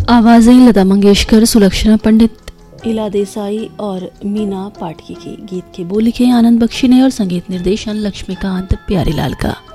आवाज़ें लता मंगेशकर, सुलक्षणा पंडित, इला देसाई और मीना पाटकी की। गीत के बोल लिखे आनंद बख्शी ने और संगीत निर्देशन लक्ष्मीकांत प्यारीलाल का।